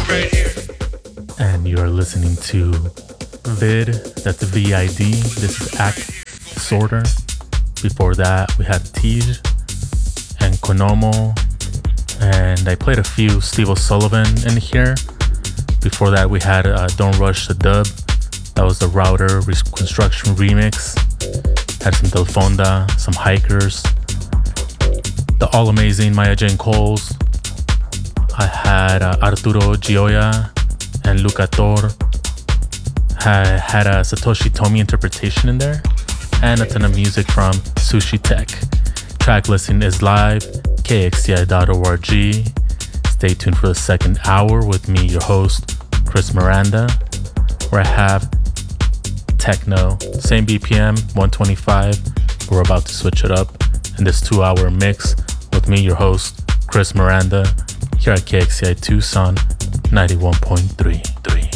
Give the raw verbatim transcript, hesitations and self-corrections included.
And you're listening to Vid, that's V I D. This is Act Disorder. Before that, we had Tej and Konomo. And I played a few Steve O'Sullivan in here. Before that, we had uh, Don't Rush the Dub. That was the Router Reconstruction remix. Had some Delfonda, some Hikers. The all amazing Maya Jane Coles. I had uh, Arturo Gioia and Luca Tor. Had, had a Satoshi Tomi interpretation in there. And a ton of music from Sushi Tech. Track listing is live, K X C I dot org. Stay tuned for the second hour with me, your host, Chris Miranda, where I have techno, same B P M, one twenty-five. We're about to switch it up in this two-hour mix with me, your host, Chris Miranda, here at K X C I Tucson, ninety-one point three three.